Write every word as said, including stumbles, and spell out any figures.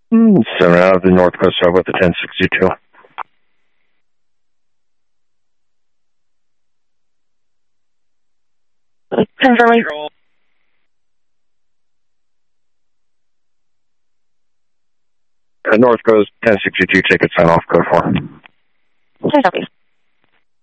Mm, seven out of the North Coast Drive with the ten sixty-two. Confirming. Uh, North Coast ten sixty-two, ticket sign off code four. ten copies.